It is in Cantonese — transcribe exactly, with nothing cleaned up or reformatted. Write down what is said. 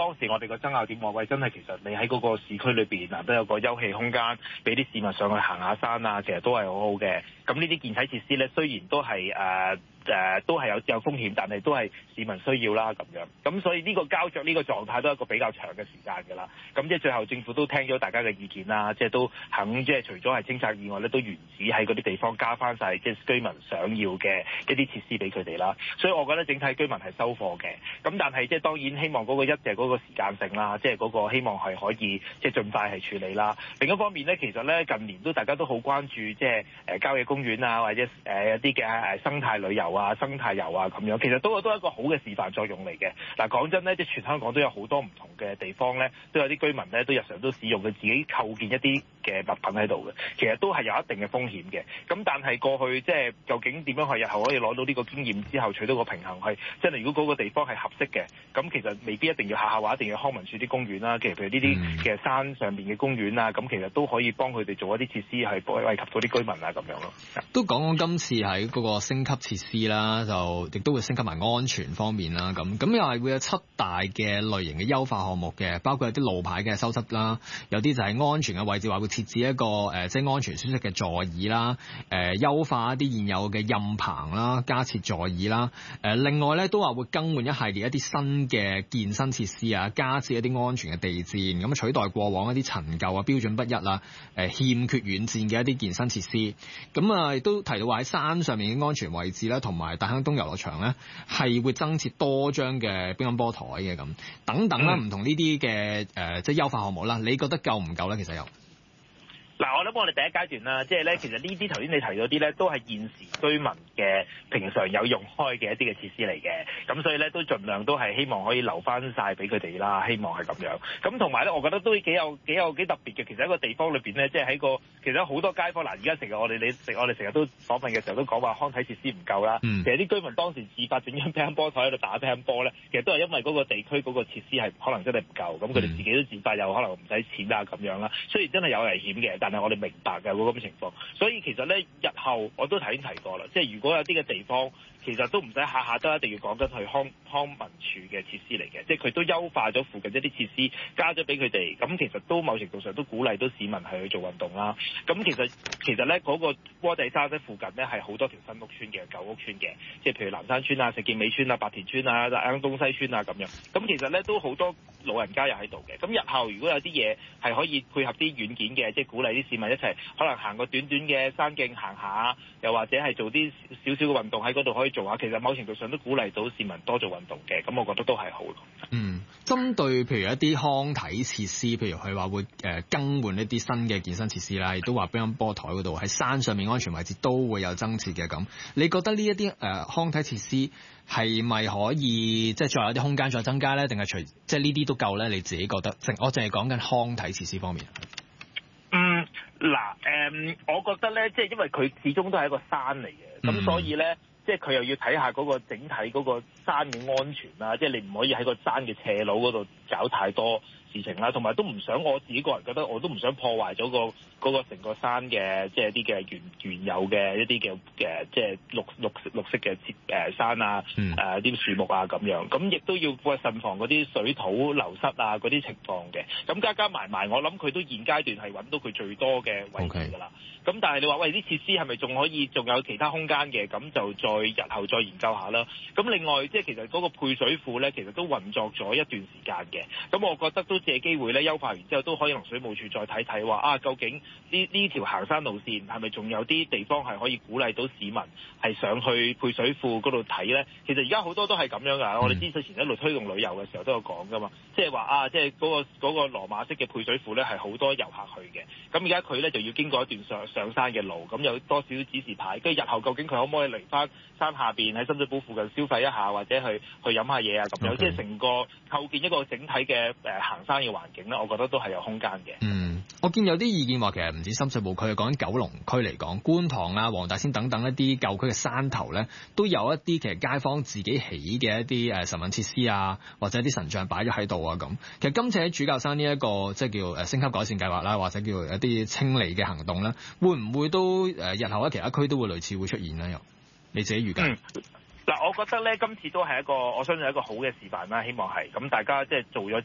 當時我哋個爭拗點話，喂，真係其實你喺嗰個市區裏邊嗱都有個休憩空間，俾啲市民上去行下山啊，其實都係好好嘅。咁呢啲健體設施咧，雖然都係誒。呃誒、呃、都係有有風險，但係都係市民需要啦咁樣。咁所以呢個膠着呢個狀態都係一個比較長嘅時間㗎啦。咁即係最後政府都聽咗大家嘅意見啦，即係都肯即係除咗係清拆以外咧，都原址喺嗰啲地方加翻晒即係居民想要嘅一啲設施俾佢哋啦。所以我覺得整體居民係收貨嘅。咁但係即係當然希望嗰個一就係嗰個時間性啦，即係嗰個希望係可以即係盡快係處理啦。另一方面咧，其實咧近年都大家都好關注即係誒郊野公園啊，或者誒一啲嘅誒生態旅遊啊、生態遊啊咁樣，其實都都係一個好嘅示範作用嚟嘅。嗱，講真咧，即係全香港都有好多唔同嘅地方咧，都有啲居民咧都日常都使用佢自己構建一啲嘅物品喺度嘅，其實都係有一定嘅風險嘅。咁但係過去即係究竟點樣去日後可以攞到呢個經驗之後取到個平衡，係真係如果嗰個地方係合適嘅，咁其實未必一定要下下話一定要康文署啲公園啦。其實譬如呢啲嘅山上邊嘅公園啊，咁其實都可以幫佢哋做一啲設施係惠及到啲居民啊咁樣咯。 都講講今次喺嗰個升級設施啦，就亦都會升級埋安全方面啦。咁咁又係會有七大嘅類型嘅優化項目嘅，包括有啲路牌嘅修葺啦，有啲就係安全嘅位置話會設置一個誒、呃、即係安全舒適嘅座椅啦，誒、呃、優化一啲現有嘅蔭棚啦，加設座椅啦。誒、呃、另外咧都話會更換一系列一啲新嘅健身設施啊，加設一啲安全嘅地墊，咁取代過往一啲陳舊啊、標準不一啊、誒、呃、欠缺軟墊嘅一啲健身設施。咁啊亦都提到話喺山上面嘅安全位置啦，同埋大坑東遊樂場咧係會增設多張嘅乒乓波台嘅咁等等啦，唔、嗯、同呢啲嘅誒即係優化項目啦，你覺得夠唔夠咧？其實有。 嗱，我諗我哋第一階段啦，即係咧，其實呢啲頭先你提到啲咧，都係現時居民嘅平常有用開嘅一啲嘅設施嚟嘅，咁所以咧都盡量都係希望可以留翻晒俾佢哋啦，希望係咁樣。咁同埋咧，我覺得都幾有幾有幾特別嘅。其實喺個地方裏邊咧，即係喺個其實好多街坊嗱，而家成日我哋你成我哋成日都訪問嘅時候都講話康體設施唔夠啦。嗯、其實啲居民當時自發整張乒乓波台喺度打乒乓波咧，其實都係因為嗰個地區嗰個設施係可能真係唔夠，咁佢哋自己都自發又可能唔使錢啊咁樣啦。雖然真係有危險嘅，但係我哋明白嘅嗰咁嘅情況，所以其實咧日後我都頭先提過啦，即係如果有啲嘅地方其實都唔使下下都一定要講緊去康康文署嘅設施嚟嘅，即係佢都優化咗附近一啲設施，加咗俾佢哋，咁其實都某程度上都鼓勵到市民係去做運動啦。咁其實其實咧嗰、那個窩仔沙咧附近咧係好多條新屋村嘅舊屋村嘅，即係譬如南山村啊、石硤尾村啊、白田村啊、大坑東西村啊咁樣。咁其實咧都好多老人家又喺度嘅。咁日後如果有啲嘢係可以配合啲軟件嘅，即係鼓勵啲市民一齊可能行個短短嘅山徑行下，又或者係做啲少少嘅運動喺嗰度可以做下，其實某程度上都鼓勵到市民多做運動嘅，咁我覺得都係好。 嗯，針對譬如一啲康體設施，譬如佢話會誒、呃、更換一啲新嘅健身設施啦，亦都話乒乓波台嗰度喺山上面安全位置都會有增設嘅咁。你覺得呢一啲誒康體設施係咪可以即係再有啲空間再增加咧？定係除即係呢啲都夠咧？你自己覺得？淨我淨係講緊康體設施方面。 嗯，嗱，誒，我覺得咧，即係因為佢始終都係一個山嚟嘅，咁、嗯、所以咧，即係佢又要睇下嗰個整體嗰個山嘅安全啦，即係你唔可以喺個山嘅斜路嗰度搞太多事情啦，同埋都唔想我自己個人覺得，我都唔想破壞咗個嗰個成個山嘅即係啲嘅原原有嘅一啲嘅誒即係綠綠綠色嘅設誒山啊誒啲樹木啊咁樣，咁亦都要慎防嗰啲水土流失啊嗰啲情況嘅。咁加加埋埋，我諗佢都現階段係揾到佢最多嘅位置㗎啦。咁、okay. 但係你話喂啲設施係咪仲可以仲有其他空間嘅？咁就再日後再研究下啦。咁另外即係其實嗰個配水庫咧，其實都運作咗一段時間嘅。咁我覺得都借機會咧優化完之後，都可以同水務署再睇睇話啊，究竟呢呢條行山路線係咪仲有啲地方係可以鼓勵到市民係上去配水庫嗰度睇咧？其實而家好多都係咁樣㗎。嗯、我哋之前一路推動旅遊嘅時候都有講㗎嘛，即係話啊，即係嗰個嗰個羅馬式嘅配水庫咧係好多遊客去嘅。咁而家佢咧就要經過一段上上山嘅路，咁有多少指示牌，跟住日後究竟佢可唔可以嚟翻山下邊喺深水埗附近消費一下，或者去去飲下嘢啊咁樣，okay. 即係成個構建一個整體嘅誒、呃、行山嘅環境咧，我覺得都係有空間嘅。 嗯，我見有啲意見話其實唔止深水埗區，講緊九龍區嚟講，觀塘啊、黃大仙等等一啲舊區嘅山頭咧，都有一啲其實街坊自己起嘅一啲誒神韻設施啊，或者一啲神像擺咗喺度啊咁。其實今次喺主教山呢、這、一個即係叫誒升級改善計劃啦，或者叫一啲清理嘅行動咧，會唔會都誒日後喺其他區都會類似會出現咧？又你自己預計？嗱、 嗯，我覺得咧今次都係一個我相信係一個好嘅示範啦，希望係咁大家即係做咗